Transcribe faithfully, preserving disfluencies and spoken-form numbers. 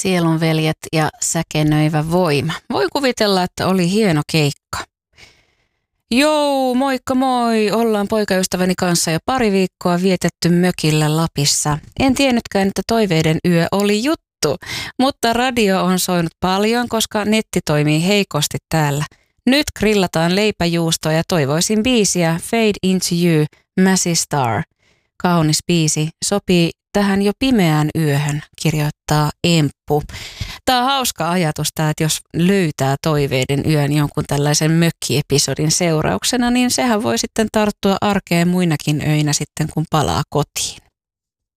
Sielunveljet ja säkenöivä voima. Voi kuvitella, että oli hieno keikka. Joo, moikka moi! Ollaan poikaystäväni kanssa jo pari viikkoa vietetty mökillä Lapissa. En tiennytkään, että toiveiden yö oli juttu, mutta radio on soinut paljon, koska netti toimii heikosti täällä. Nyt grillataan leipäjuustoa ja toivoisin biisiä Fade Into You, Massy Star. Kaunis biisi, sopii tähän jo pimeään yöhön, kirjoittaa Emppu. Tämä on hauska ajatus, tämä, että jos löytää toiveiden yön jonkun tällaisen mökkiepisodin seurauksena, niin sehän voi sitten tarttua arkeen muinakin öinä sitten, kun palaa kotiin.